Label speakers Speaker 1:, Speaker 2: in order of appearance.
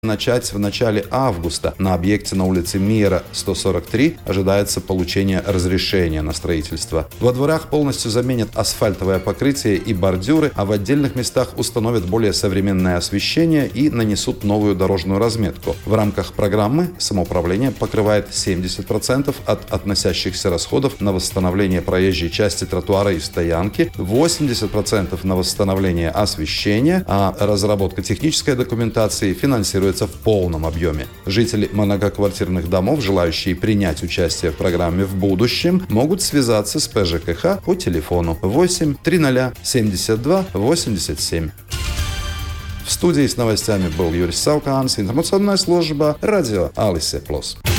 Speaker 1: начать в начале августа. На объекте на улице Мира, 143, ожидается получение разрешения на строительство. Во дворах полностью заменят асфальтовое покрытие и бордюры, а в отдельных местах установят более современное освещение и нанесут новую дорожную разметку. В рамках программы самоуправление покрывает 70% от относящихся расходов на восстановление проезжей части тротуара и стоянки, 80% на восстановление освещения, а разработка технической документации финансируется в полном объеме. Жители многоквартирных домов, желающие принять участие в программе в будущем, могут связаться с ПЖКХ по телефону 8 300 72 87. В студии с новостями был Юрис Сауканс, информационная служба радио Алисе Плюс.